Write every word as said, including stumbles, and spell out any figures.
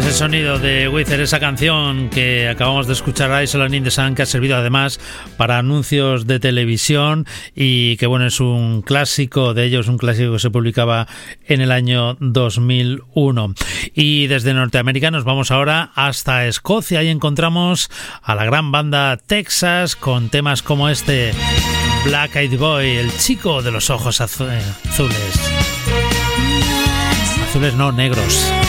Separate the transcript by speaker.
Speaker 1: Ese sonido de Weezer, esa canción que acabamos de escuchar, Island in the Sun, que ha servido además para anuncios de televisión y que bueno, es un clásico de ellos, un clásico que se publicaba en el año dos mil uno. Y desde Norteamérica nos vamos ahora hasta Escocia y encontramos a la gran banda Texas con temas como este, Black Eyed Boy, el chico de los ojos azu- azules. Azules no, negros.